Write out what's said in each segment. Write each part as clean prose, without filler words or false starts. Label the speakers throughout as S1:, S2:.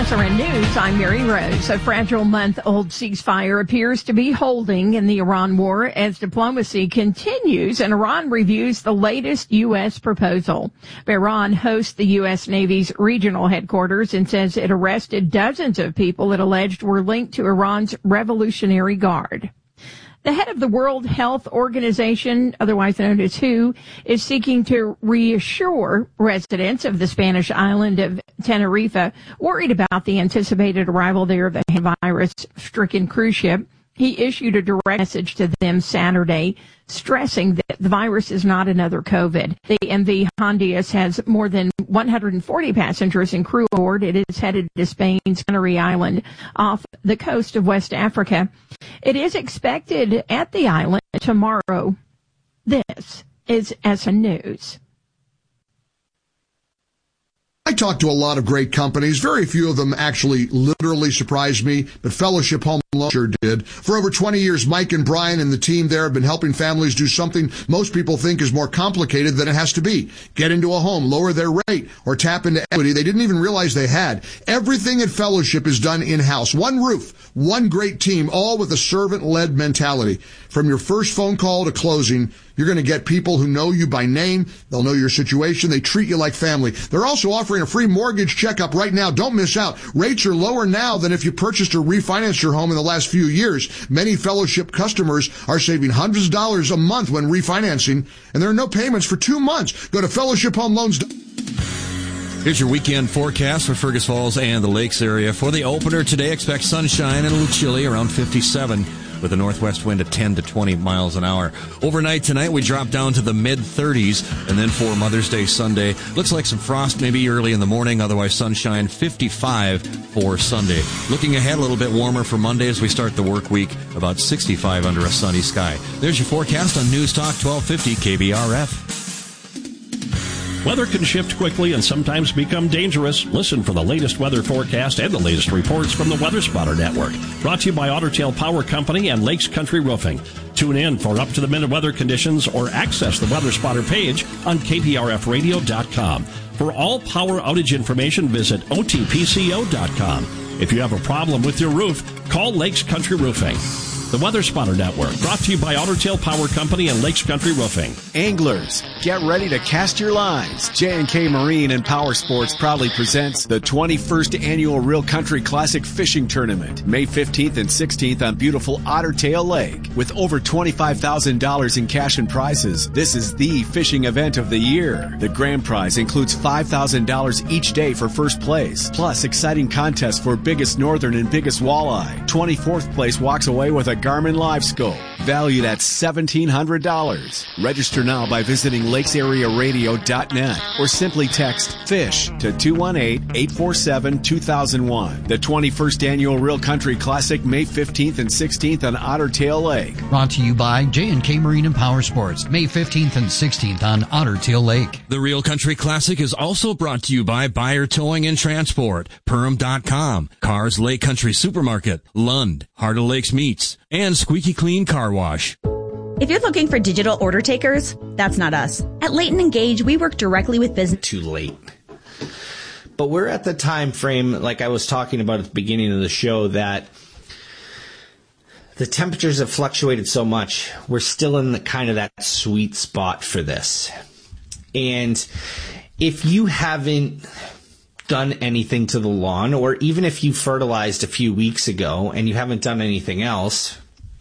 S1: SRN News, I'm Mary Rose. A fragile month-old ceasefire appears to be holding in the Iran war as diplomacy continues and Iran reviews the latest U.S. proposal. Iran hosts the U.S. Navy's regional headquarters and says it arrested dozens of people it alleged were linked to Iran's Revolutionary Guard. The head of the World Health Organization, otherwise known as WHO, is seeking to reassure residents of the Spanish island of Tenerife worried about the anticipated arrival there of a virus-stricken cruise ship. He issued a direct message to them Saturday, stressing that the virus is not another COVID. The MV Hondias has more than 140 passengers and crew aboard. It is headed to Spain's Canary Island off the coast of West Africa. It is expected at the island tomorrow. This is SN News.
S2: I talked to a lot of great companies. Very few of them actually literally surprised me, but Fellowship Home Loan sure did. For over 20 years, Mike and Brian and the team there have been helping families do something most people think is more complicated than it has to be. Get into a home, lower their rate, or tap into equity they didn't even realize they had. Everything at Fellowship is done in-house. One roof, one great team, all with a servant-led mentality. From your first phone call to closing, you're going to get people who know you by name. They'll know your situation. They treat you like family. They're also offering a free mortgage checkup right now. Don't miss out. Rates are lower now than if you purchased or refinanced your home in the last few years. Many Fellowship customers are saving hundreds of dollars a month when refinancing, and there are no payments for 2 months. Go to fellowshiphomeloans.com.
S3: Here's your weekend forecast for Fergus Falls and the Lakes area. For the opener today, expect sunshine and a little chilly, around 57, with a northwest wind of 10 to 20 miles an hour. Overnight tonight, we drop down to the mid-30s, and then for Mother's Day Sunday, looks like some frost maybe early in the morning, otherwise sunshine, 55 for Sunday. Looking ahead, a little bit warmer for Monday as we start the work week, about 65 under a sunny sky. There's your forecast on News Talk 1250 KBRF.
S4: Weather can shift quickly and sometimes become dangerous. Listen for the latest weather forecast and the latest reports from the Weather Spotter Network. Brought to you by Otter Tail Power Company and Lakes Country Roofing. Tune in for up-to-the-minute weather conditions or access the Weather Spotter page on kprfradio.com. For all power outage information, visit otpco.com. If you have a problem with your roof, call Lakes Country Roofing. The Weather Spotter Network, brought to you by Otter Tail Power Company and Lakes Country Roofing.
S5: Anglers, get ready to cast your lines. J&K Marine and Power Sports proudly presents the 21st Annual Real Country Classic Fishing Tournament, May 15th and 16th on beautiful Otter Tail Lake. With over $25,000 in cash and prizes, this is the fishing event of the year. The grand prize includes $5,000 each day for first place, plus exciting contests for biggest northern and biggest walleye. 24th place walks away with a Garmin Live Scope, valued at $1,700. Register now by visiting lakesarearadio.net or simply text FISH to 218-847-2001. The 21st Annual Real Country Classic, May 15th and 16th on Otter Tail Lake.
S6: Brought to you by J&K Marine and Power Sports, May 15th and 16th on Otter Tail Lake.
S3: The Real Country Classic is also brought to you by Buyer Towing and Transport, Perm.com, Cars Lake Country Supermarket, Lund, Heart of Lakes Meats, and Squeaky Clean Car Wash.
S7: If you're looking for digital order takers, that's not us. At Leighton & Gage, we work directly with business.
S8: Too late. But we're at the time frame, like I was talking about at the beginning of the show, that the temperatures have fluctuated so much. We're still in the kind of that sweet spot for this. And if you haven't done anything to the lawn, or even if you fertilized a few weeks ago and you haven't done anything else,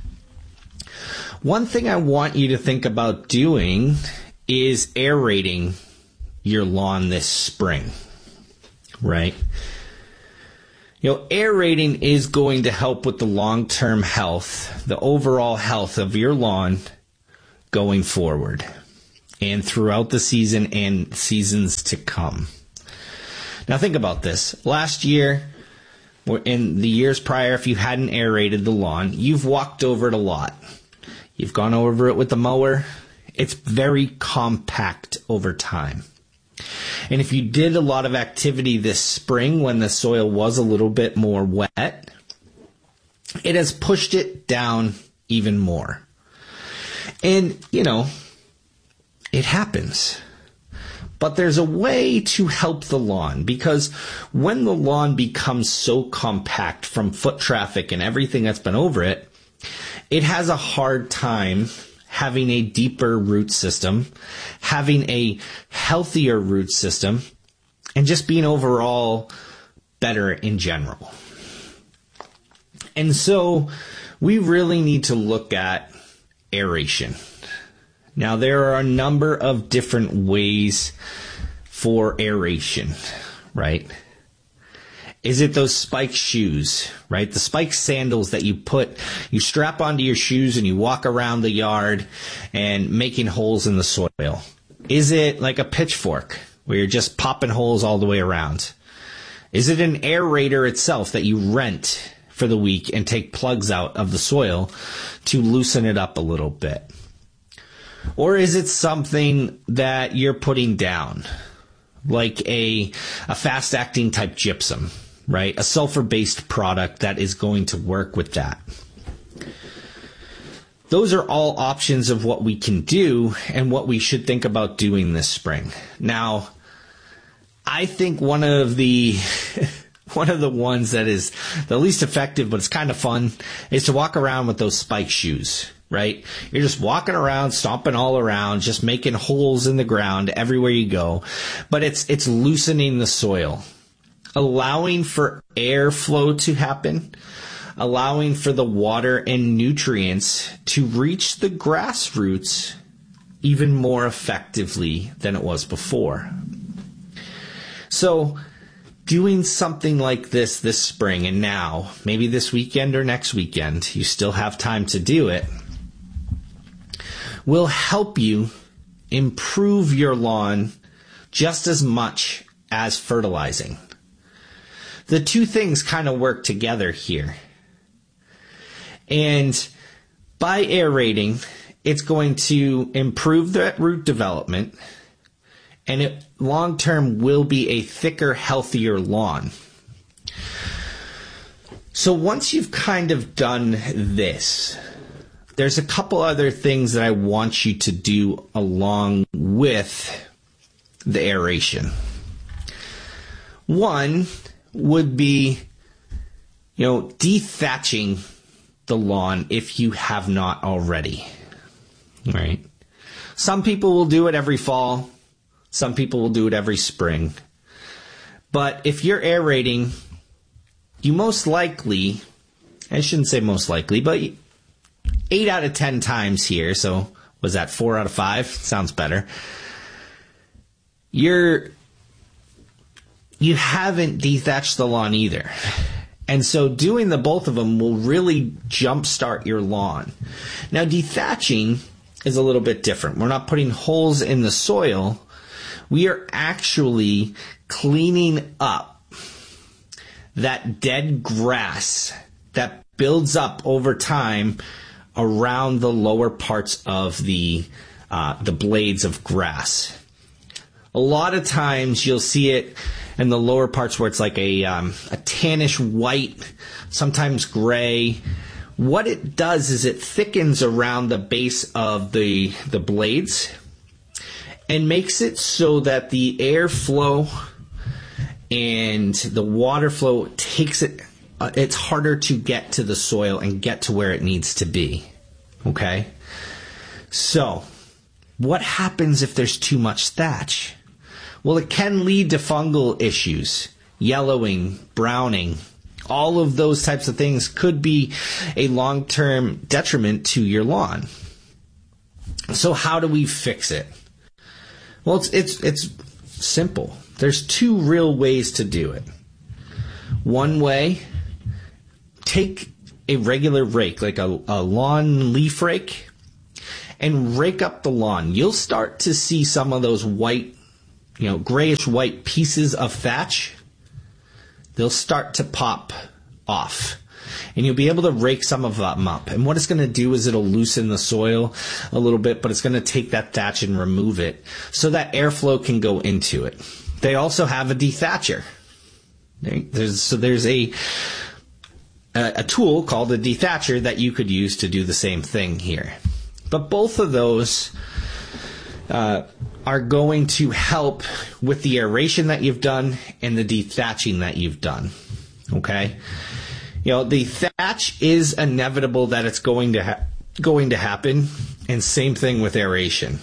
S8: one thing I want you to think about doing is aerating your lawn this spring, right? You know, aerating is going to help with the long-term health, the overall health of your lawn going forward and throughout the season and seasons to come. Now think about this. Last year, or in the years prior, if you hadn't aerated the lawn, you've walked over it a lot. You've gone over it with the mower. It's very compact over time. And if you did a lot of activity this spring when the soil was a little bit more wet, it has pushed it down even more. And, you know, it happens. But there's a way to help the lawn, because when the lawn becomes so compact from foot traffic and everything that's been over it, it has a hard time having a deeper root system, having a healthier root system, and just being overall better in general. And so we really need to look at aeration. Now, there are a number of different ways for aeration, right? Is it those spike shoes, right? The spike sandals that you strap onto your shoes and you walk around the yard and making holes in the soil? Is it like a pitchfork where you're just popping holes all the way around? Is it an aerator itself that you rent for the week and take plugs out of the soil to loosen it up a little bit? Or is it something that you're putting down, like a fast-acting type gypsum, right? A sulfur-based product that is going to work with that. Those are all options of what we can do and what we should think about doing this spring. Now, I think one of the ones that is the least effective, but it's kind of fun, is to walk around with those spike shoes, right? You're just walking around, stomping all around, just making holes in the ground everywhere you go. But it's loosening the soil, allowing for airflow to happen, allowing for the water and nutrients to reach the grass roots even more effectively than it was before. So doing something like this spring, and now, maybe this weekend or next weekend, you still have time to do it, will help you improve your lawn just as much as fertilizing. The two things kind of work together here. And by aerating, it's going to improve the root development, and it long-term will be a thicker, healthier lawn. So once you've kind of done this, there's a couple other things that I want you to do along with the aeration. One would be, dethatching the lawn if you have not already. Right? Some people will do it every fall. Some people will do it every spring. But if you're aerating, you most likely, I shouldn't say most likely, but 8 out of 10 times here, so was that 4 out of 5? Sounds better. You haven't dethatched the lawn either. And so doing the both of them will really jumpstart your lawn. Now, dethatching is a little bit different. We're not putting holes in the soil. We are actually cleaning up that dead grass that builds up over time around the lower parts of the blades of grass. A lot of times you'll see it in the lower parts where it's like a tannish white, sometimes gray. What it does is it thickens around the base of the blades and makes it so that the airflow and the water flow takes it, it's harder to get to the soil and get to where it needs to be. Okay? So, what happens if there's too much thatch? Well, it can lead to fungal issues, yellowing, browning. All of those types of things could be a long-term detriment to your lawn. So how do we fix it? Well, it's simple. There's 2 real ways to do it. One way, take a regular rake, like a lawn leaf rake, and rake up the lawn. You'll start to see some of those white, grayish white pieces of thatch. They'll start to pop off. And you'll be able to rake some of them up. And what it's going to do is it'll loosen the soil a little bit, but it's going to take that thatch and remove it so that airflow can go into it. They also have a dethatcher. There's a tool called a dethatcher that you could use to do the same thing here. But both of those, are going to help with the aeration that you've done and the dethatching that you've done. Okay? The thatch is inevitable that it's going to happen, and same thing with aeration.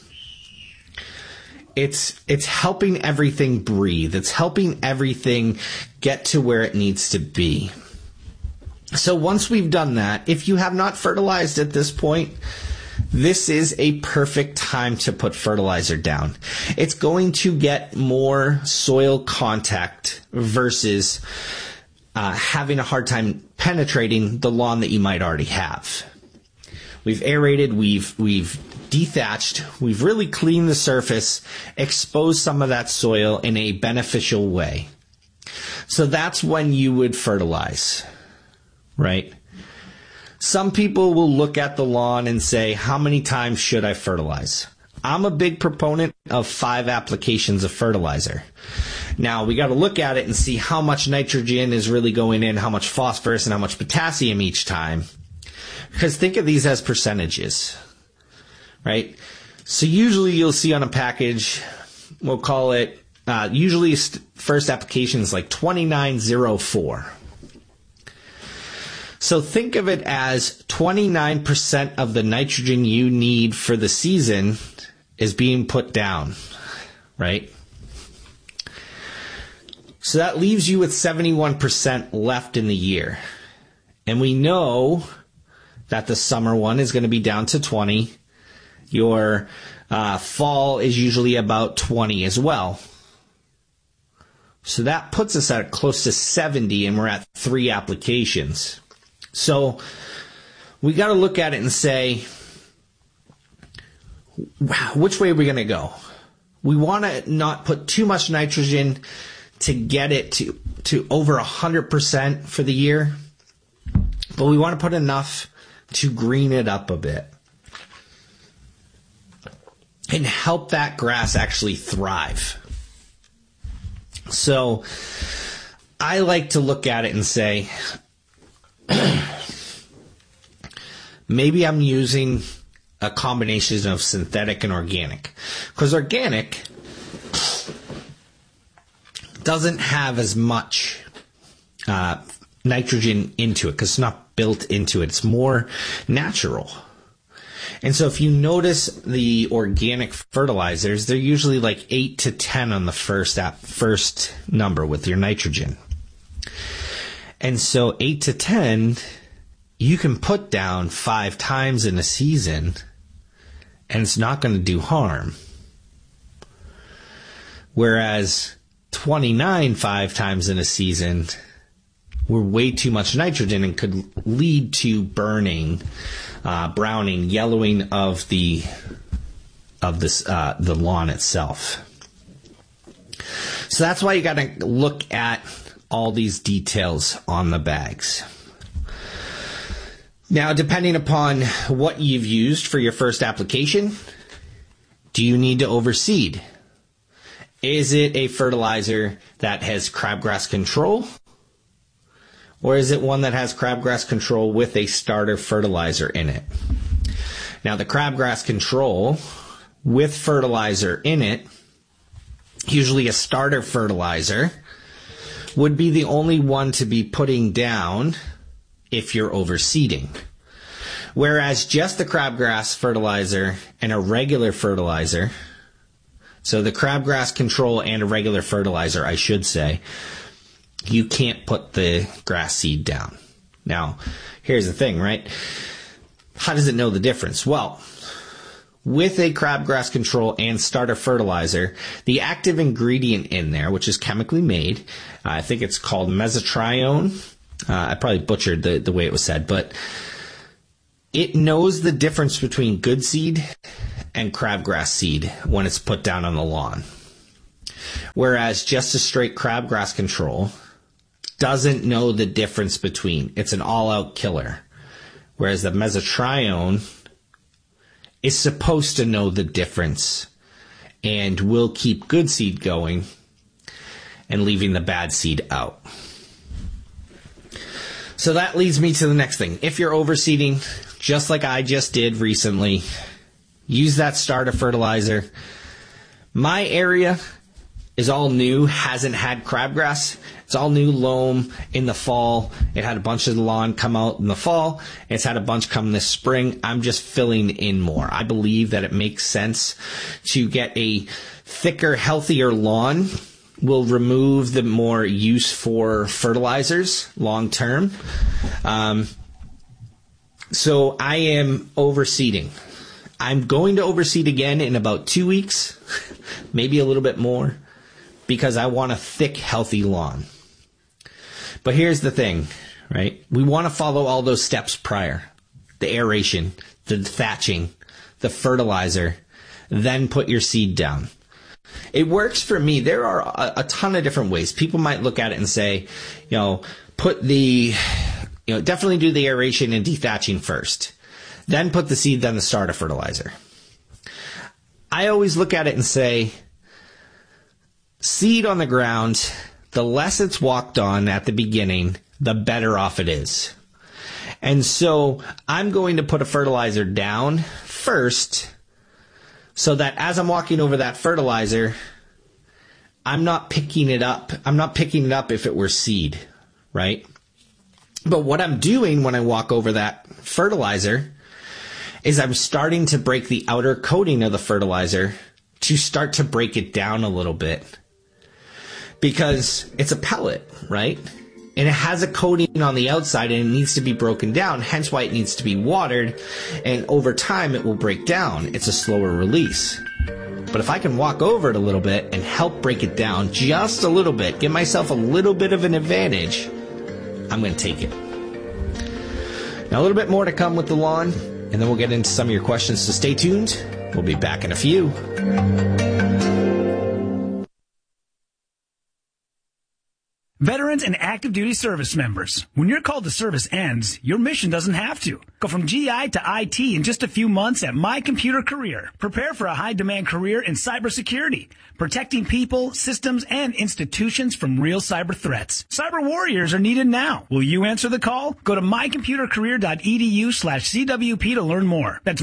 S8: It's helping everything breathe. It's helping everything get to where it needs to be. So once we've done that, if you have not fertilized at this point, this is a perfect time to put fertilizer down. It's going to get more soil contact versus having a hard time penetrating the lawn that you might already have. We've aerated, we've dethatched, we've really cleaned the surface, exposed some of that soil in a beneficial way. So that's when you would fertilize, right? Some people will look at the lawn and say, how many times should I fertilize? I'm a big proponent of 5 applications of fertilizer. Now, we got to look at it and see how much nitrogen is really going in, how much phosphorus and how much potassium each time. Because think of these as percentages, right? So usually you'll see on a package, we'll call it, usually first application is like 2904. So think of it as 29% of the nitrogen you need for the season is being put down, right? So that leaves you with 71% left in the year. And we know that the summer one is going to be down to 20. Your fall is usually about 20 as well. So that puts us at close to 70, and we're at 3 applications. So we got to look at it and say, which way are we going to go? We want to not put too much nitrogen to get it to over 100% for the year, but we want to put enough to green it up a bit and help that grass actually thrive. So I like to look at it and say, maybe I'm using a combination of synthetic and organic, because organic doesn't have as much nitrogen into it because it's not built into it. It's more natural. And so if you notice the organic fertilizers, they're usually like 8 to 10 on the first number with your nitrogen. And so 8 to 10, you can put down 5 times in a season, and it's not going to do harm. Whereas 29 5 times in a season were way too much nitrogen and could lead to burning, browning, yellowing of the lawn itself. So that's why you got to look at all these details on the bags. Now, depending upon what you've used for your first application, do you need to overseed? Is it a fertilizer that has crabgrass control? Or is it one that has crabgrass control with a starter fertilizer in it? Now, the crabgrass control with fertilizer in it, usually a starter fertilizer, would be the only one to be putting down if you're overseeding. Whereas just the crabgrass fertilizer and a regular fertilizer, so the crabgrass control and a regular fertilizer, I should say, you can't put the grass seed down. Now, here's the thing, right? How does it know the difference? Well, with a crabgrass control and starter fertilizer, the active ingredient in there, which is chemically made, I think it's called mesotrione. I probably butchered the way it was said, but it knows the difference between good seed and crabgrass seed when it's put down on the lawn. Whereas just a straight crabgrass control doesn't know the difference between. It's an all-out killer. Whereas the mesotrione is supposed to know the difference and will keep good seed going and leaving the bad seed out. So that leads me to the next thing. If you're overseeding, just like I just did recently, use that starter fertilizer. My area is all new, hasn't had crabgrass. It's all new loam in the fall. It had a bunch of the lawn come out in the fall. It's had a bunch come this spring. I'm just filling in more. I believe that it makes sense to get a thicker, healthier lawn. Will remove the more use for fertilizers long term. So I am overseeding. I'm going to overseed again in about 2 weeks, maybe a little bit more, because I want a thick, healthy lawn. But here's the thing, right? We want to follow all those steps prior. The aeration, the thatching, the fertilizer, then put your seed down. It works for me. There are a ton of different ways. People might look at it and say, definitely do the aeration and dethatching first. Then put the seed, then the starter fertilizer. I always look at it and say, seed on the ground, the less it's walked on at the beginning, the better off it is. And so I'm going to put a fertilizer down first so that as I'm walking over that fertilizer, I'm not picking it up. I'm not picking it up if it were seed, right? But what I'm doing when I walk over that fertilizer is I'm starting to break the outer coating of the fertilizer to start to break it down a little bit. Because it's a pellet, right? And it has a coating on the outside and it needs to be broken down, hence why it needs to be watered. And over time, it will break down. It's a slower release. But if I can walk over it a little bit and help break it down just a little bit, give myself a little bit of an advantage, I'm going to take it. Now, a little bit more to come with the lawn, and then we'll get into some of your questions, so stay tuned. We'll be back in a few.
S9: Veterans and active duty service members, when your call to service ends, your mission doesn't have to. Go from GI to IT in just a few months at My Computer Career. Prepare for a high-demand career in cybersecurity, protecting people, systems, and institutions from real cyber threats. Cyber warriors are needed now. Will you answer the call? Go to mycomputercareer.edu/CWP to learn more. That's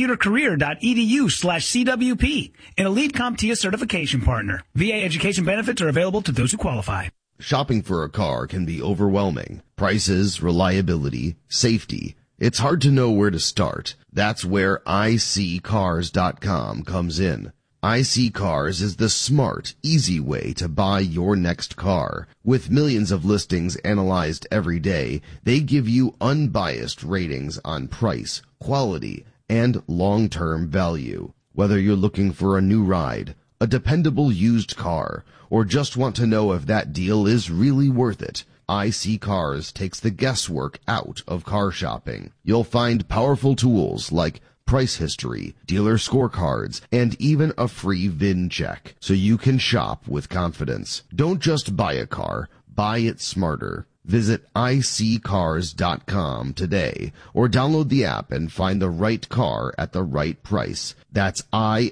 S9: mycomputercareer.edu/CWP, an elite CompTIA certification partner. VA education benefits are available to those who qualify.
S10: Shopping for a car can be overwhelming. Prices, reliability, safety. It's hard to know where to start. That's where iSeeCars.com comes in. iSeeCars is the smart, easy way to buy your next car. With millions of listings analyzed every day, they give you unbiased ratings on price, quality, and long-term value. Whether you're looking for a new ride, a dependable used car, or just want to know if that deal is really worth it, iSeeCars takes the guesswork out of car shopping. You'll find powerful tools like price history, dealer scorecards, and even a free VIN check, so you can shop with confidence. Don't just buy a car, buy it smarter. Visit iSeeCars.com today or download the app and find the right car at the right price. That's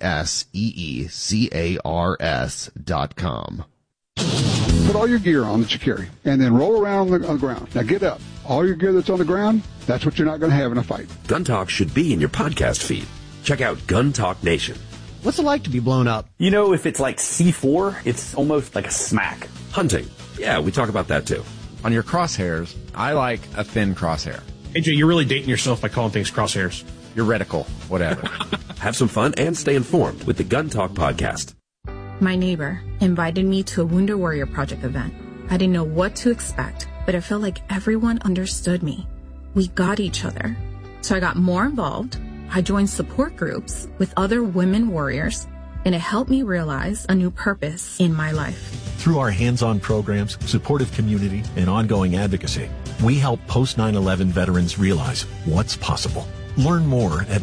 S10: iSeeCars.com.
S11: Put all your gear on that you carry and then roll around on the ground. Now get up. All your gear that's on the ground, that's what you're not going to have in a fight.
S12: Gun Talk should be in your podcast feed. Check out Gun Talk Nation.
S13: What's it like to be blown up?
S14: You know, if it's like C4, it's almost like a smack.
S12: Hunting. Yeah, we talk about that too.
S15: On your crosshairs, I like a thin crosshair.
S16: AJ, you're really dating yourself by calling things crosshairs.
S15: Your reticle, whatever.
S12: Have some fun and stay informed with the Gun Talk podcast.
S17: My neighbor invited me to a Wounded Warrior Project event. I didn't know what to expect, but it felt like everyone understood me. We got each other. So I got more involved. I joined support groups with other women warriors, and it helped me realize a new purpose in my life.
S18: Through our hands-on programs, supportive community, and ongoing advocacy, we help post 9/11 veterans realize what's possible. Learn more at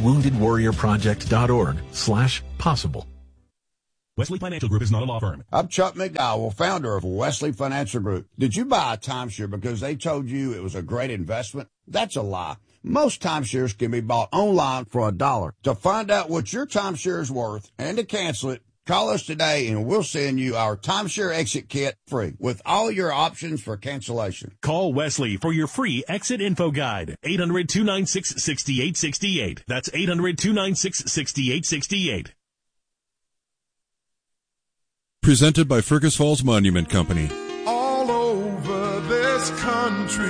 S18: woundedwarriorproject.org/possible.
S19: Wesley Financial Group is not a law firm.
S20: I'm Chuck McDowell, founder of Wesley Financial Group. Did you buy a timeshare because they told you it was a great investment? That's a lie. Most timeshares can be bought online for $1. To find out what your timeshare is worth and to cancel it, Call us today and we'll send you our timeshare exit kit free with all your options for cancellation.
S19: Call Wesley for your free exit info guide. 800-296-6868. That's 800-296-6868.
S21: Presented by Fergus Falls Monument Company.
S22: All over this country,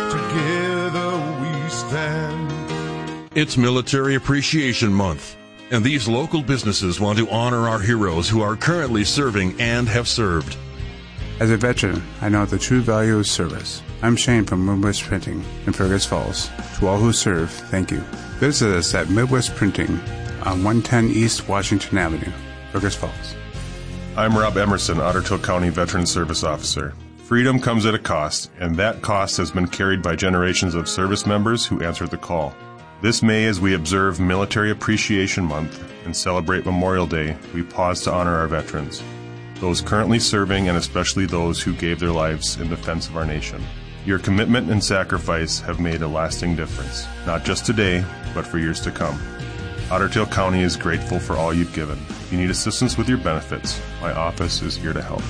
S22: together we stand.
S21: It's Military Appreciation Month, and these local businesses want to honor our heroes who are currently serving and have served.
S23: As a veteran, I know the true value of service. I'm Shane from Midwest Printing in Fergus Falls. To all who serve, thank you. Visit us at Midwest Printing on 110 East Washington Avenue, Fergus Falls.
S24: I'm Rob Emerson, Otter Tail County Veteran Service Officer. Freedom comes at a cost, and that cost has been carried by generations of service members who answered the call. This May, as we observe Military Appreciation Month and celebrate Memorial Day, we pause to honor our veterans, those currently serving and especially those who gave their lives in defense of our nation. Your commitment and sacrifice have made a lasting difference, not just today, but for years to come. Otter Tail County is grateful for all you've given. If you need assistance with your benefits, my office is here to help.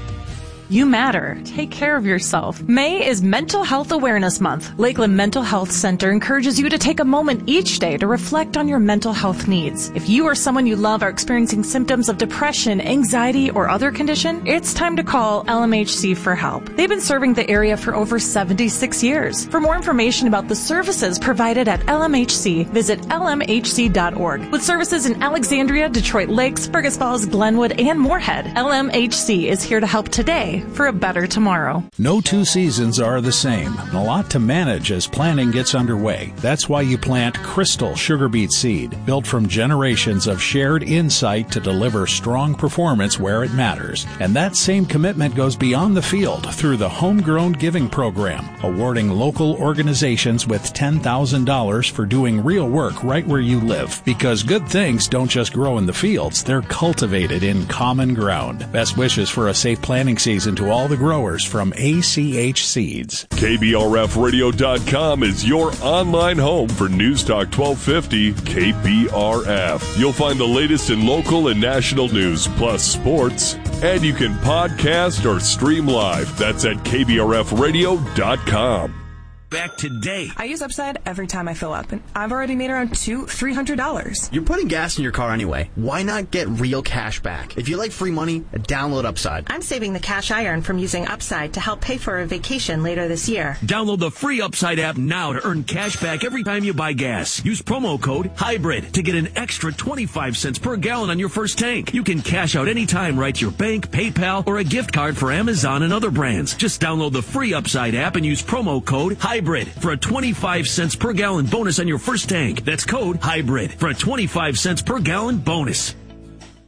S25: You matter. Take care of yourself. May is Mental Health Awareness Month. Lakeland Mental Health Center encourages you to take a moment each day to reflect on your mental health needs. If you or someone you love are experiencing symptoms of depression, anxiety, or other condition, it's time to call LMHC for help. They've been serving the area for over 76 years. For more information about the services provided at LMHC, visit lmhc.org. With services in Alexandria, Detroit Lakes, Fergus Falls, Glenwood, and Moorhead, LMHC is here to help today for a better tomorrow.
S26: No two seasons are the same, and a lot to manage as planting gets underway. That's why you plant Crystal sugar beet seed, built from generations of shared insight to deliver strong performance where it matters. And that same commitment goes beyond the field through the Homegrown Giving Program, awarding local organizations with $10,000 for doing real work right where you live. Because good things don't just grow in the fields, they're cultivated in common ground. Best wishes for a safe planting season to all the growers from ACH Seeds.
S27: KBRFradio.com is your online home for News Talk 1250 KBRF. You'll find the latest in local and national news, plus sports. And you can podcast or stream live. That's at KBRFradio.com.
S28: Back today.
S29: I use Upside every time I fill up, and I've already made around $300.
S13: You're putting gas in your car anyway. Why not get real cash back? If you like free money, download Upside.
S29: I'm saving the cash I earn from using Upside to help pay for a vacation later this year.
S28: Download the free Upside app now to earn cash back every time you buy gas. Use promo code HYBRID to get an extra 25 cents per gallon on your first tank. You can cash out anytime right to your bank, PayPal, or a gift card for Amazon and other brands. Just download the free Upside app and use promo code HYBRID for a 25 cents per gallon bonus on your first tank. That's code HYBRID for a 25 cents per gallon bonus.